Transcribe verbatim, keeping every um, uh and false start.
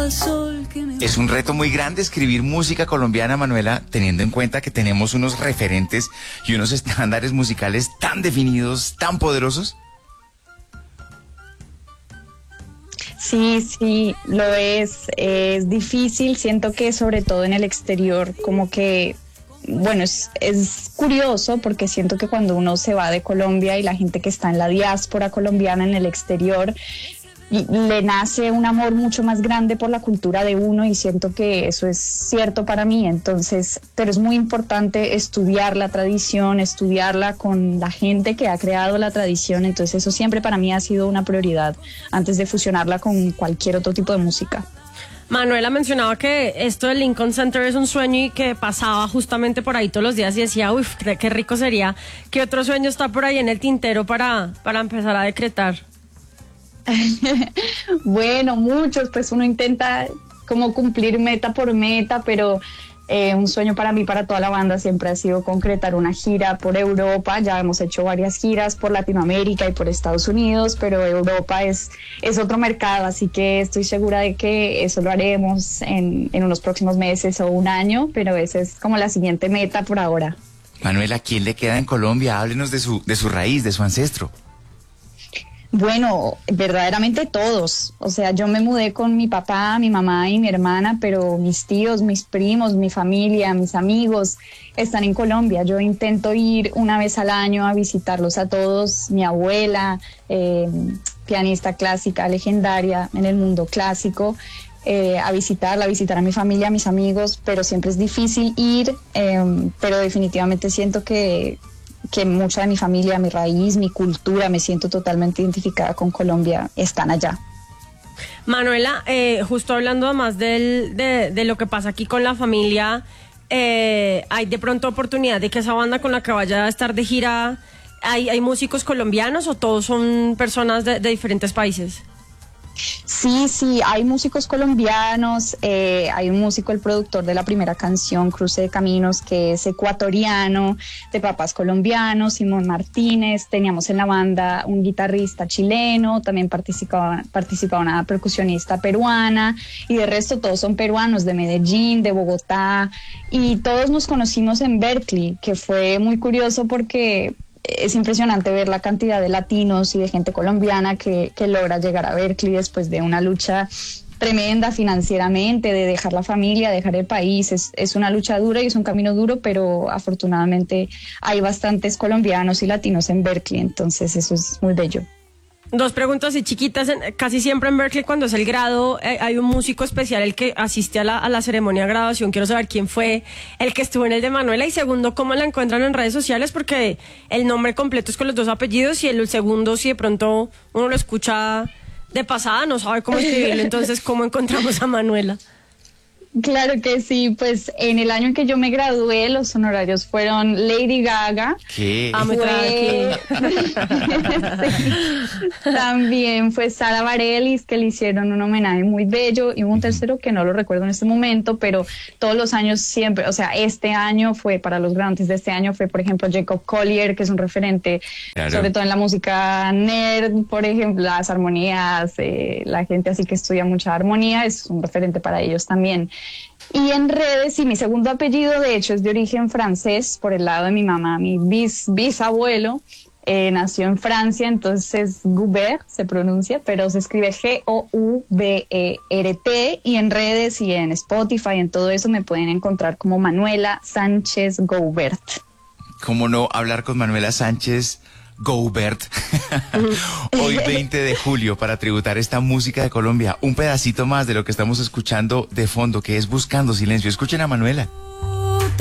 al sol que me... Es un reto muy grande escribir música colombiana, Manuela, teniendo en cuenta que tenemos unos referentes y unos estándares musicales tan definidos, tan poderosos. Sí, sí, lo es. Es difícil, siento que sobre todo en el exterior, como que, bueno, es, es curioso porque siento que cuando uno se va de Colombia y la gente que está en la diáspora colombiana en el exterior, le nace un amor mucho más grande por la cultura de uno y siento que eso es cierto para mí. Entonces, pero es muy importante estudiar la tradición, estudiarla con la gente que ha creado la tradición. Entonces eso siempre para mí ha sido una prioridad antes de fusionarla con cualquier otro tipo de música. Manuela mencionaba que esto del Lincoln Center es un sueño y que pasaba justamente por ahí todos los días y decía, uff, qué rico sería. ¿Qué otro sueño está por ahí en el tintero para, para empezar a decretar? Bueno, muchos, pues uno intenta como cumplir meta por meta, pero eh, un sueño para mí, para toda la banda, siempre ha sido concretar una gira por Europa. Ya hemos hecho varias giras por Latinoamérica y por Estados Unidos, pero Europa es, es otro mercado, así que estoy segura de que eso lo haremos en, en unos próximos meses o un año, pero esa es como la siguiente meta por ahora. Manuela, ¿quién le queda en Colombia? Háblenos de su, de su raíz, de su ancestro. Bueno, verdaderamente todos. O sea, yo me mudé con mi papá, mi mamá y mi hermana, pero mis tíos, mis primos, mi familia, mis amigos están en Colombia. Yo intento ir una vez al año a visitarlos a todos. Mi abuela, eh, pianista clásica, legendaria en el mundo clásico, eh, a visitarla, a visitar a mi familia, a mis amigos, pero siempre es difícil ir, eh, pero definitivamente siento que... que mucha de mi familia, mi raíz, mi cultura, me siento totalmente identificada con Colombia, están allá. Manuela, eh, justo hablando además del, de, de lo que pasa aquí con la familia, eh, ¿hay de pronto oportunidad de que esa banda con la que vaya a estar de gira, hay, hay músicos colombianos o todos son personas de, de diferentes países? Sí, sí, hay músicos colombianos, eh, hay un músico, el productor de la primera canción, Cruce de Caminos, que es ecuatoriano, de papás colombianos, Simón Martínez. Teníamos en la banda un guitarrista chileno, también participaba, participaba una percusionista peruana, y de resto todos son peruanos, de Medellín, de Bogotá, y todos nos conocimos en Berkeley, que fue muy curioso porque... es impresionante ver la cantidad de latinos y de gente colombiana que, que logra llegar a Berkeley después de una lucha tremenda financieramente, de dejar la familia, dejar el país. Es, es una lucha dura y es un camino duro, pero afortunadamente hay bastantes colombianos y latinos en Berkeley, entonces eso es muy bello. Dos preguntas y chiquitas. Casi siempre en Berkeley, cuando es el grado, eh, hay un músico especial, el que asiste a la, a la ceremonia de graduación. Quiero saber quién fue el que estuvo en el de Manuela. Y segundo, ¿cómo la encuentran en redes sociales? Porque el nombre completo es con los dos apellidos y el segundo, si de pronto uno lo escucha de pasada, no sabe cómo escribirlo. Entonces, ¿cómo encontramos a Manuela? Claro que sí, pues en el año en que yo me gradué, los honorarios fueron Lady Gaga. ¿Qué? Ah, me trae aquí. Sí. También fue Sara Bareilles, que le hicieron un homenaje muy bello, y hubo un tercero que no lo recuerdo en este momento, pero todos los años siempre, o sea, este año fue, para los grandes de este año fue, por ejemplo, Jacob Collier, que es un referente, claro, sobre todo en la música nerd, por ejemplo, las armonías, eh, la gente así que estudia mucha armonía, es un referente para ellos también. Y en redes, y mi segundo apellido de hecho es de origen francés por el lado de mi mamá, mi bis, bisabuelo eh, nació en Francia, entonces Goubert se pronuncia, pero se escribe G O U B E R T, y en redes y en Spotify, en todo eso me pueden encontrar como Manuela Sánchez Goubert. ¿Cómo no hablar con Manuela Sánchez Goubert? Hoy veinte de julio, para tributar esta música de Colombia, un pedacito más de lo que estamos escuchando de fondo, que es Buscando Silencio. Escuchen a Manuela.